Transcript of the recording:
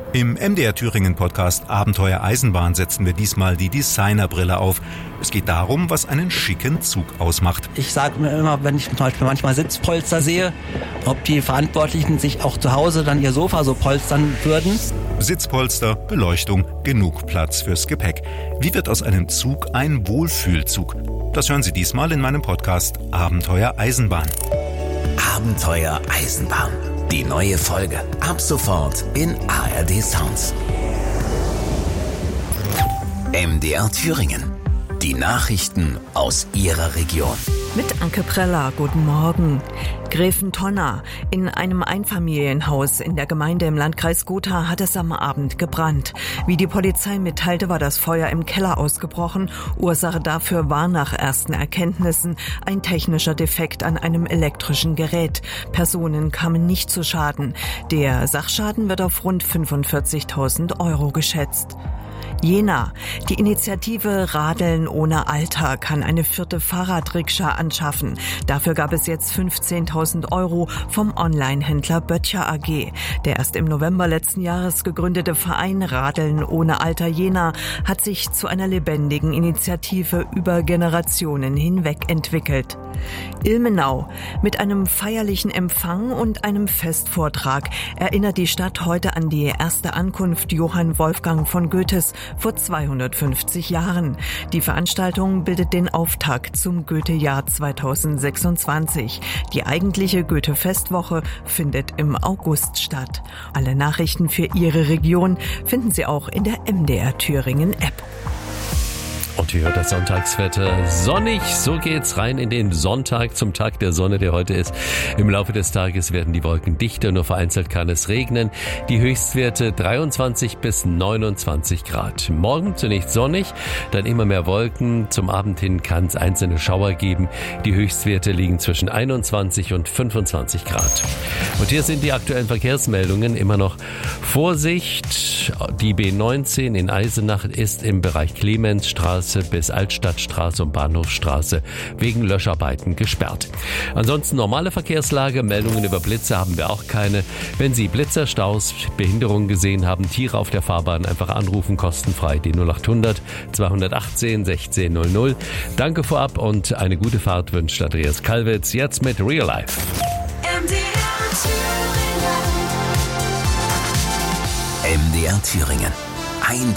Im MDR Thüringen Podcast Abenteuer Eisenbahn setzen wir diesmal die Designerbrille auf. Es geht darum, was einen schicken Zug ausmacht. Ich sage mir immer, wenn ich zum Beispiel manchmal Sitzpolster sehe, ob die Verantwortlichen sich auch zu Hause dann ihr Sofa so polstern würden. Sitzpolster, Beleuchtung, genug Platz fürs Gepäck. Wie wird aus einem Zug ein Wohlfühlzug? Das hören Sie diesmal in meinem Podcast Abenteuer Eisenbahn. Abenteuer Eisenbahn. Die neue Folge ab sofort in ARD Sounds. MDR Thüringen. Die Nachrichten aus Ihrer Region. Mit Anke Preller, guten Morgen. Gräfentonna. In einem Einfamilienhaus in der Gemeinde im Landkreis Gotha hat es am Abend gebrannt. Wie die Polizei mitteilte, war das Feuer im Keller ausgebrochen. Ursache dafür war nach ersten Erkenntnissen ein technischer Defekt an einem elektrischen Gerät. Personen kamen nicht zu Schaden. Der Sachschaden wird auf rund 45.000 € geschätzt. Jena. Die Initiative Radeln ohne Alter kann eine 4. Fahrradrikscha anschaffen. Dafür gab es jetzt 15.000 € vom Online-Händler Böttcher AG. Der erst im November letzten Jahres gegründete Verein Radeln ohne Alter Jena hat sich zu einer lebendigen Initiative über Generationen hinweg entwickelt. Ilmenau. Mit einem feierlichen Empfang und einem Festvortrag erinnert die Stadt heute an die erste Ankunft Johann Wolfgang von Goethes vor 250 Jahren. Die Veranstaltung bildet den Auftakt zum Goethe-Jahr 2026. Die eigentliche Goethe-Festwoche findet im August statt. Alle Nachrichten für Ihre Region finden Sie auch in der MDR Thüringen App. Und hier hört das Sonntagswetter sonnig. So geht's rein in den Sonntag, zum Tag der Sonne, der heute ist. Im Laufe des Tages werden die Wolken dichter, nur vereinzelt kann es regnen. Die Höchstwerte 23 bis 29 Grad. Morgen zunächst sonnig, dann immer mehr Wolken. Zum Abend hin kann es einzelne Schauer geben. Die Höchstwerte liegen zwischen 21 und 25 Grad. Und hier sind die aktuellen Verkehrsmeldungen. Immer noch Vorsicht. Die B19 in Eisenach ist im Bereich Clemensstraße bis Altstadtstraße und Bahnhofstraße wegen Löscharbeiten gesperrt. Ansonsten normale Verkehrslage, Meldungen über Blitze haben wir auch keine. Wenn Sie Blitzer, Staus, Behinderungen gesehen haben, Tiere auf der Fahrbahn, einfach anrufen, kostenfrei die 0800 218 1600. Danke vorab und eine gute Fahrt wünscht Andreas Kalwitz, jetzt mit Real Life. MDR Thüringen. Ein